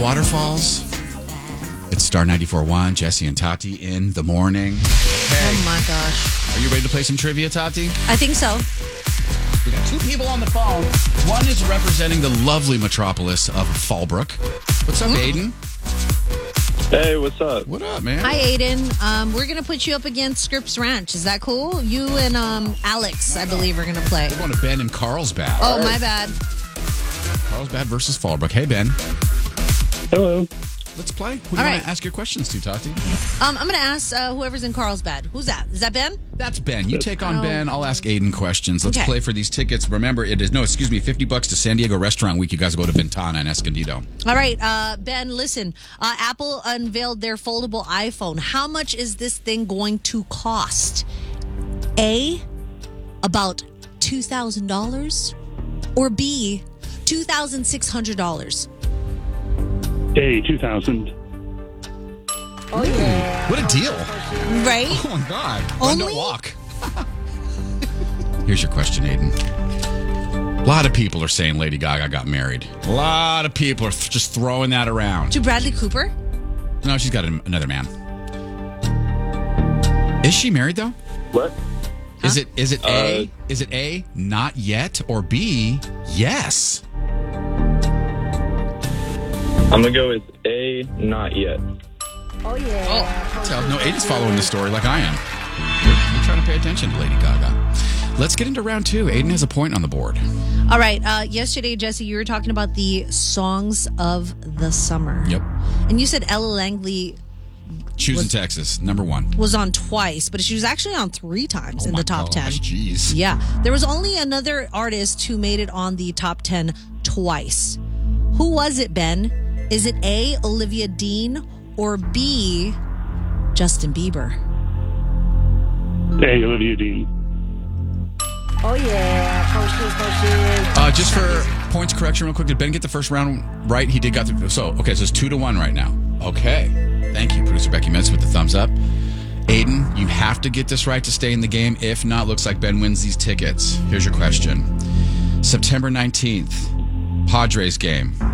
Waterfalls. It's Star 94.1, Jesse and Tati in the morning. Hey, Oh my gosh. are you ready to play some trivia, Tati? I think so. We got two people on the phone. One is representing the lovely metropolis of Fallbrook. What's up, Aiden? Hey, what's up? What up, man? Hi, Aiden. We're going to put you up against Scripps Ranch. Is that cool? You and Alex, I believe, are going to play. We're going to Ben and Carlsbad. Oh, my bad. Carlsbad versus Fallbrook. Hey, Ben. Hello. Let's play. Who do you All want right. to ask your questions to, Tati? I'm going to ask whoever's in Carlsbad. Who's that? Is that Ben? That's Ben. You take on Oh. Ben. I'll ask Aiden questions. Let's Okay. play for these tickets. Remember, it is, $50 to San Diego Restaurant Week. You guys go to Ventana and Escondido. All right, Ben, listen. Apple unveiled their foldable iPhone. How much is this thing going to cost? A, about $2,000, or B, $2,600? Hey, 2000. Oh, yeah. What a deal. Right? Oh, my God. Run, don't Only? walk. Here's your question, Aiden. A lot of people are saying Lady Gaga got married. A lot of people are just throwing that around. To Bradley Cooper? No, she's got another man. Is she married, though? What? Is it A, not yet, or B, yes? I'm going to go with A, not yet. Oh, yeah. So, no, Aiden's following the story like I am. You're trying to pay attention to Lady Gaga. Let's get into round two. Aiden has a point on the board. All right. Yesterday, Jesse, you were talking about the songs of the summer. Yep. And you said Ella Langley Choosing Texas, number one. was on twice, but she was actually on 3 times in the top 10. Jeez. Yeah. There was only another artist who made it on the top 10 twice. Who was it, Ben? Is it A, Olivia Dean, or B, Justin Bieber? Hey, Olivia Dean. Oh, yeah. Just for points correction real quick, did Ben get the first round right? He did got the... So it's 2-1 right now. Okay. Thank you, producer Becky Metz with the thumbs up. Aiden, you have to get this right to stay in the game. If not, looks like Ben wins these tickets. Here's your question. September 19th, Padres game.